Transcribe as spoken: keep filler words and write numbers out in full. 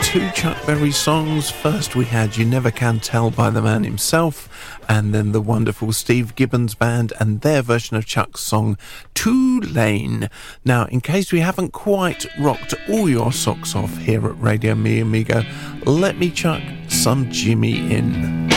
two Chuck Berry songs. First we had You Never Can Tell by the man himself, and then the wonderful Steve Gibbons Band and their version of Chuck's song Tulane. Now, in case we haven't quite rocked all your socks off here at Radio Me Amigo, let me chuck some Jimmy in.